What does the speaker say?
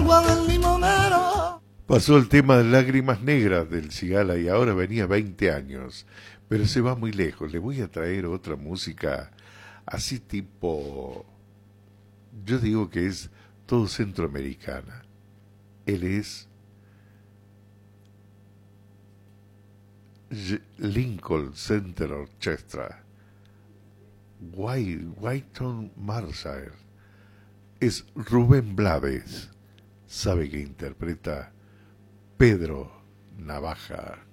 agua del limonero. Pasó el tema de Lágrimas Negras del Cigala y ahora venía 20 años, pero se va muy lejos. Le voy a traer otra música así tipo, yo digo que es todo centroamericana. Él es Lincoln Center Orchestra, Wynton Marsalis, es Rubén Blades, sabe que interpreta Pedro Navaja.